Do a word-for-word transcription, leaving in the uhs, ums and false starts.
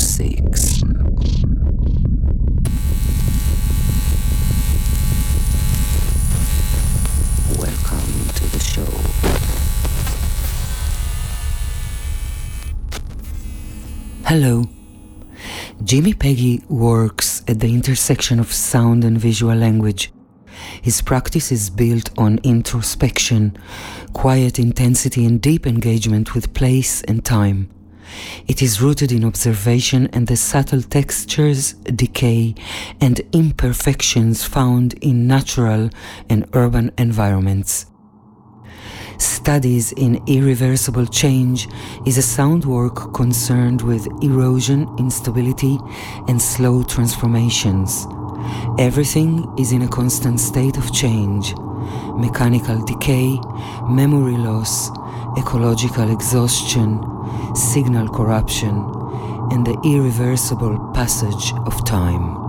six. Welcome to the show. Hello. Jimmy Peggy works at the intersection of sound and visual language. His practice is built on introspection, quiet intensity and deep engagement with place and time. It is rooted in observation and the subtle textures, decay, and imperfections found in natural and urban environments. Studies in Irreversible Change is a sound work concerned with erosion, instability, and slow transformations. Everything is in a constant state of change: mechanical decay, memory loss, ecological exhaustion, signal corruption, and the irreversible passage of time.